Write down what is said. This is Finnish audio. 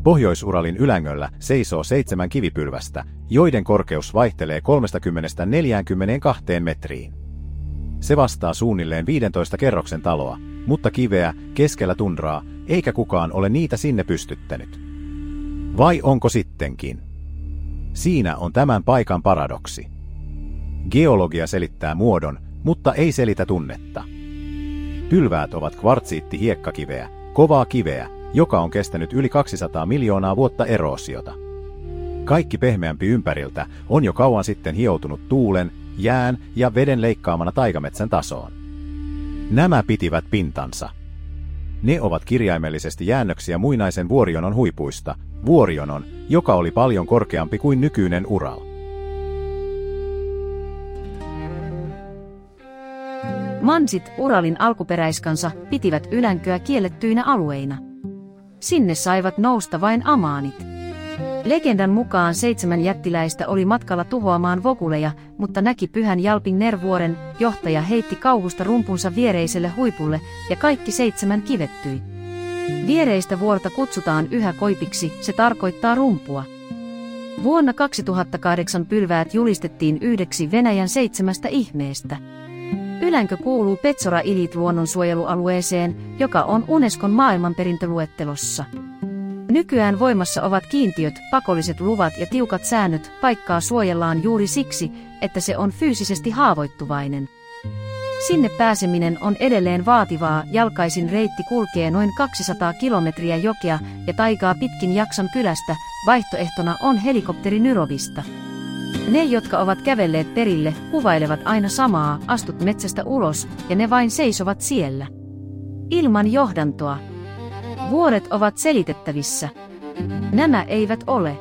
Pohjois-Uralin ylängöllä seisoo 7 kivipylvästä, joiden korkeus vaihtelee 30–42 metriin. Se vastaa suunnilleen 15 kerroksen taloa, mutta kiveä keskellä tundraa, eikä kukaan ole niitä sinne pystyttänyt. Vai onko sittenkin? Siinä on tämän paikan paradoksi. Geologia selittää muodon, mutta ei selitä tunnetta. Pylväät ovat kvartsiitti-hiekkakiveä, kovaa kiveä, joka on kestänyt yli 200 miljoonaa vuotta eroosiota. Kaikki pehmeämpi ympäriltä on jo kauan sitten hioutunut tuulen, jään ja veden leikkaamana taikametsän tasoon. Nämä pitivät pintansa. Ne ovat kirjaimellisesti jäännöksiä muinaisen vuorionon huipuista, vuorionon, joka oli paljon korkeampi kuin nykyinen Ural. Mansit, Uralin alkuperäiskansa, pitivät ylänköä kiellettyinä alueina. Sinne saivat nousta vain amaanit. Legendan mukaan 7 jättiläistä oli matkalla tuhoamaan vokuleja, mutta näki Pyhän Jalping-Ner-vuoren, johtaja heitti kauhusta rumpunsa viereiselle huipulle ja kaikki 7 kivettyi. Viereistä vuorta kutsutaan yhä koipiksi, se tarkoittaa rumpua. Vuonna 2008 pylväät julistettiin yhdeksi Venäjän 7 ihmeestä. Ylänkö kuuluu Petsora Ilit luonnonsuojelualueeseen, joka on Unescon maailmanperintöluettelossa. Nykyään voimassa ovat kiintiöt, pakolliset luvat ja tiukat säännöt, paikkaa suojellaan juuri siksi, että se on fyysisesti haavoittuvainen. Sinne pääseminen on edelleen vaativaa, jalkaisin reitti kulkee noin 200 kilometriä jokea ja taigaa pitkin Jaksan kylästä, vaihtoehtona on helikopteri Nyrovista. Ne, jotka ovat kävelleet perille, kuvailevat aina samaa, astut metsästä ulos, ja ne vain seisovat siellä. Ilman johdantoa. Vuoret ovat selitettävissä. Nämä eivät ole.